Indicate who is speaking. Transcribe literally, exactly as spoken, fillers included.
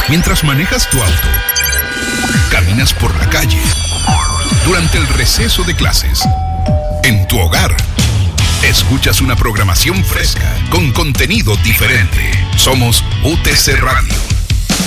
Speaker 1: Mientras manejas tu auto, caminas por la calle, durante el receso de clases, en tu hogar, escuchas una programación fresca con contenido diferente. Somos U T C Radio.